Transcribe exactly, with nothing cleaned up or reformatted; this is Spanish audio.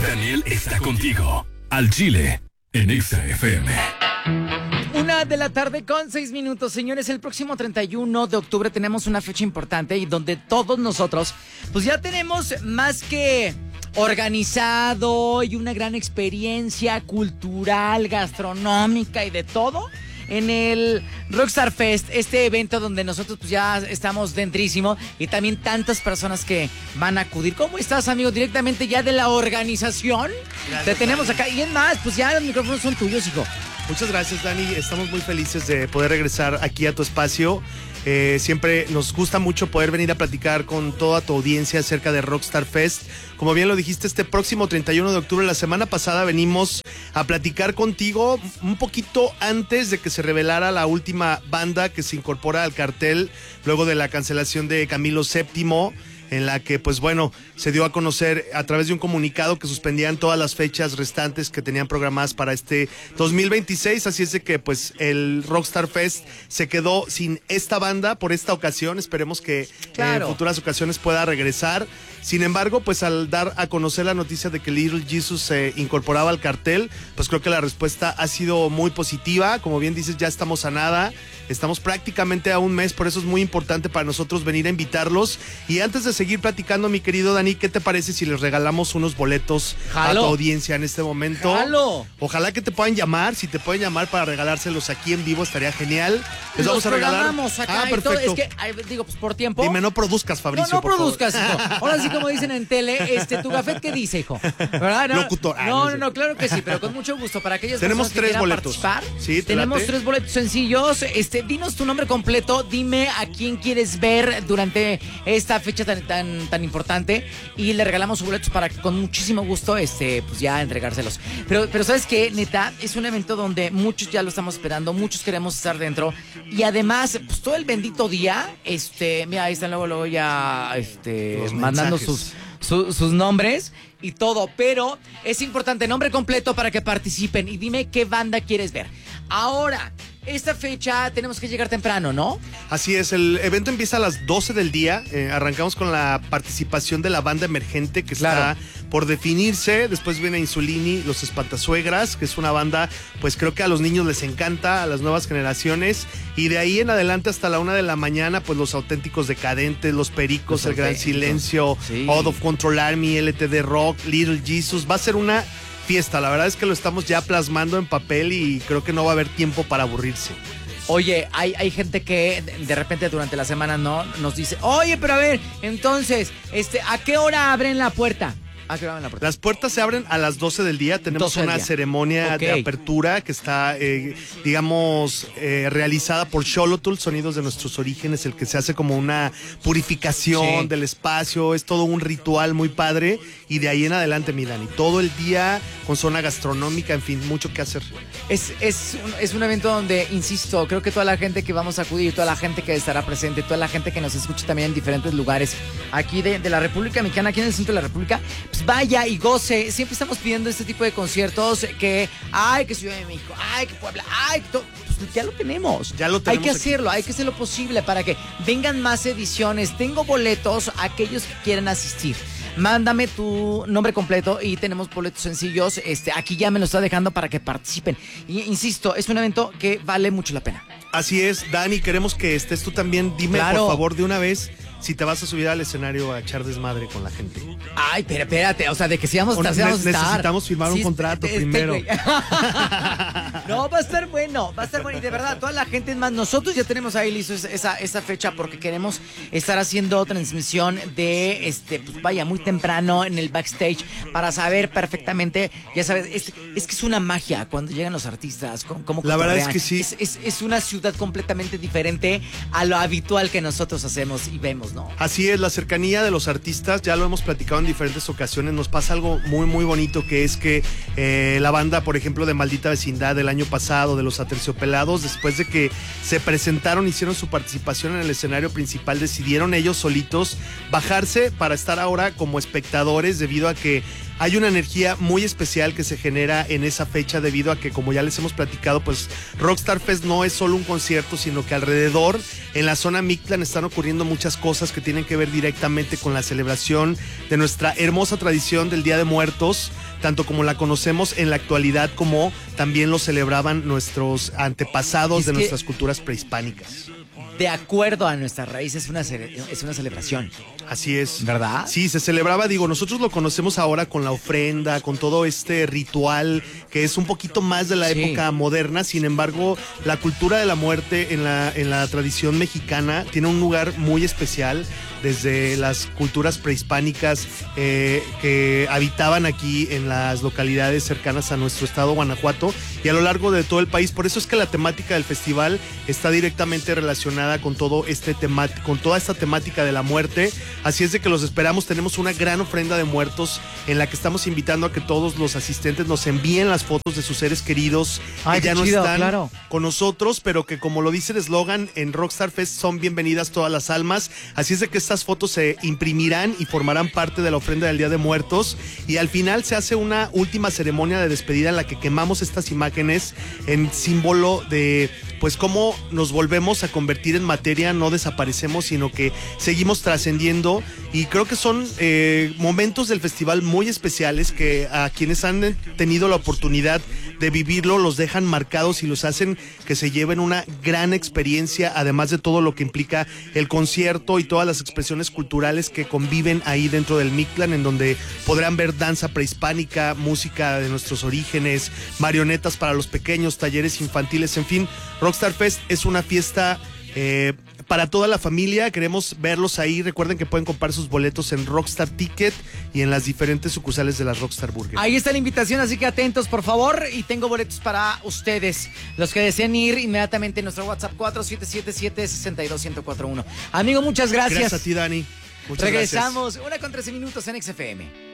Daniel está contigo. Al Chile, en Exa F M. Una de la tarde con seis minutos, señores. El próximo treinta y uno de octubre tenemos una fecha importante y donde todos nosotros, pues ya tenemos más que organizado y una gran experiencia cultural, gastronómica y de todo en el Rockstar Fest, este evento donde nosotros pues ya estamos dentrísimo y también tantas personas que van a acudir. ¿Cómo estás, amigo? Directamente ya de la organización. Gracias, te tenemos Dani. Acá. Y en más, pues ya los micrófonos son tuyos, hijo. Muchas gracias, Dani. Estamos muy felices de poder regresar aquí a tu espacio. Eh, siempre nos gusta mucho poder venir a platicar con toda tu audiencia acerca de Rockstar Fest. Como bien lo dijiste, este próximo treinta y uno de octubre, la semana pasada venimos a platicar contigo un poquito antes de que se revelara la última banda que se incorpora al cartel luego de la cancelación de Camilo séptimo, en la que, pues bueno, se dio a conocer a través de un comunicado que suspendían todas las fechas restantes que tenían programadas para este dos mil veintiséis, así es de que pues el Rockstar Fest se quedó sin esta banda por esta ocasión. Esperemos que claro. en futuras ocasiones pueda regresar. Sin embargo, pues al dar a conocer la noticia de que Little Jesus se incorporaba al cartel, pues creo que la respuesta ha sido muy positiva. Como bien dices, ya estamos a nada, estamos prácticamente a un mes, por eso es muy importante para nosotros venir a invitarlos. Y antes de seguir platicando, mi querido Dani, ¿qué te parece si les regalamos unos boletos Jalo. a tu audiencia en este momento? Jalo. Ojalá que te puedan llamar, si te pueden llamar para regalárselos aquí en vivo estaría genial. Les Los vamos a regalar. Acá ah, perfecto. Es que, digo, pues por tiempo. Dime, no produzcas, Fabricio. No, no por produzcas, favor. hijo. Ahora sí, como dicen en tele, este, ¿tu gafet qué dice, hijo? ¿Verdad? No, Locutor. Ah, no, no, no, no, claro que sí, pero con mucho gusto. Para aquellas Tenemos personas que tres boletos. participar, Sí, tenemos late. tres boletos sencillos. Este, dinos tu nombre completo, dime a quién quieres ver durante esta fecha tan, tan, tan importante y le regalamos sus boletos para que con muchísimo gusto, este, pues ya entregárselos. Pero, pero ¿sabes qué? Neta, es un evento donde muchos ya lo estamos esperando, muchos queremos estar dentro y además, pues todo el bendito día, este, mira, ahí están luego, luego ya, este, Los mandando mensajes. sus, su, sus nombres y todo, pero es importante, nombre completo para que participen y dime qué banda quieres ver. Ahora, esta fecha tenemos que llegar temprano, ¿no? Así es, el evento empieza a las doce del día, eh, arrancamos con la participación de la banda emergente que Claro. está por definirse, después viene Insulini, Los Espantasuegras, que es una banda, pues creo que a los niños les encanta, a las nuevas generaciones, y de ahí en adelante hasta la una de la mañana, pues Los Auténticos Decadentes, Los Pericos, Los El Gran Auténticos. Silencio, Sí. Out of Control Army, L T D Rock, Little Jesus, va a ser una fiesta, la verdad es que lo estamos ya plasmando en papel y creo que no va a haber tiempo para aburrirse. Oye, hay, hay gente que de repente durante la semana no nos dice, oye, pero a ver, entonces, este, ¿a qué hora abren la puerta? ¿A qué hora abren la puerta? Las puertas se abren a las doce del día. Tenemos doce del una día. ceremonia Ok. de apertura que está, eh, digamos, eh, realizada por Xolotl, Sonidos de Nuestros Orígenes, el que se hace como una purificación Sí. del espacio. Es todo un ritual muy padre. Y de ahí en adelante, mi Dani, todo el día con zona gastronómica, en fin, mucho que hacer. Es, es, un, es un evento donde, insisto, creo que toda la gente que vamos a acudir, toda la gente que estará presente, toda la gente que nos escucha también en diferentes lugares aquí de, de la República Mexicana, aquí en el centro de la República, pues vaya y goce. Siempre estamos pidiendo este tipo de conciertos que, ay, que Ciudad de México, ay, que Puebla, ay, que todo. Pues ya lo tenemos. Ya lo tenemos Hay que aquí. hacerlo, hay que hacer lo posible para que vengan más ediciones. Tengo boletos a aquellos que quieran asistir. Mándame tu nombre completo y tenemos boletos sencillos. Este, aquí ya me lo está dejando para que participen. Y insisto, es un evento que vale mucho la pena. Así es, Dani, queremos que estés tú también. Dime, Claro. por favor, de una vez, si te vas a subir al escenario a echar desmadre con la gente. Ay, pero espérate, o sea, de que si vamos a estar, si vamos a estar. Necesitamos firmar un Sí, contrato este, primero. güey. No, va a estar bueno, va a estar bueno. Y de verdad, toda la gente, es más, nosotros ya tenemos ahí listo esa, esa fecha porque queremos estar haciendo transmisión de, este, pues vaya, muy temprano en el backstage para saber perfectamente, ya sabes, es, es que es una magia cuando llegan los artistas, cómo, cómo La verdad es cotorrean. que sí. Es, es, es una ciudad completamente diferente a lo habitual que nosotros hacemos y vemos, ¿no? Así es, la cercanía de los artistas, ya lo hemos platicado en diferentes ocasiones, nos pasa algo muy muy bonito que es que eh, la banda, por ejemplo, de Maldita Vecindad del año pasado, de Los Aterciopelados, después de que se presentaron, hicieron su participación en el escenario principal, decidieron ellos solitos bajarse para estar ahora como espectadores debido a que hay una energía muy especial que se genera en esa fecha debido a que, como ya les hemos platicado, pues Rockstar Fest no es solo un concierto, sino que alrededor, en la zona Mictlán, están ocurriendo muchas cosas que tienen que ver directamente con la celebración de nuestra hermosa tradición del Día de Muertos, tanto como la conocemos en la actualidad como también lo celebraban nuestros antepasados Es de que- nuestras culturas prehispánicas. De acuerdo a nuestras raíces, es una, cele- es una celebración. Así es. ¿Verdad? Sí, se celebraba, digo, nosotros lo conocemos ahora con la ofrenda, con todo este ritual que es un poquito más de la Sí. época moderna. Sin embargo, la cultura de la muerte en la, en la tradición mexicana tiene un lugar muy especial desde las culturas prehispánicas eh, que habitaban aquí en las localidades cercanas a nuestro estado, Guanajuato, y a lo largo de todo el país. Por eso es que la temática del festival está directamente relacionada con todo este tema, con toda esta temática de la muerte. Así es de que los esperamos. Tenemos una gran ofrenda de muertos en la que estamos invitando a que todos los asistentes nos envíen las fotos de sus seres queridos Ay, que ya qué no chido, están claro. con nosotros, pero que, como lo dice el eslogan, en Rockstar Fest son bienvenidas todas las almas. Así es de que estas fotos se imprimirán y formarán parte de la ofrenda del Día de Muertos, y al final se hace una última ceremonia de despedida en la que quemamos estas imágenes en símbolo de pues cómo nos volvemos a convertir en materia, no desaparecemos, sino que seguimos trascendiendo. Y creo que son eh, momentos del festival muy especiales que a quienes han tenido la oportunidad de vivirlo los dejan marcados y los hacen que se lleven una gran experiencia, además de todo lo que implica el concierto y todas las expresiones culturales que conviven ahí dentro del Mictlán, en donde podrán ver danza prehispánica, música de nuestros orígenes, marionetas para los pequeños, talleres infantiles, en fin. Rockstar Fest es una fiesta eh, para toda la familia. Queremos verlos ahí. Recuerden que pueden comprar sus boletos en Rockstar Ticket y en las diferentes sucursales de las Rockstar Burger. Ahí está la invitación, así que atentos, por favor. Y tengo boletos para ustedes, los que deseen ir inmediatamente en nuestro WhatsApp cuatro siete siete siete, seis dos uno cuatro uno. Amigo, muchas gracias. Gracias a ti, Dani. Muchas Regresamos, una con trece minutos en X F M.